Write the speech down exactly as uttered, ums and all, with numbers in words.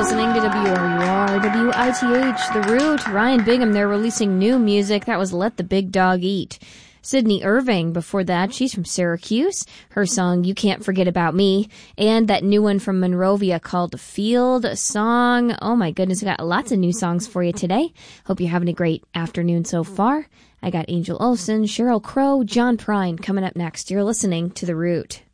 listening to W R U R, W I T H, The Root, Ryan Bingham. They're releasing new music. That was Let the Big Dog Eat. Sydney Irving, before that, she's from Syracuse. Her song, You Can't Forget About Me. And that new one from Monrovia called Field Song. Oh my goodness, we got lots of new songs for you today. Hope you're having a great afternoon so far. I got Angel Olsen, Sheryl Crow, John Prine coming up next. You're listening to The Root.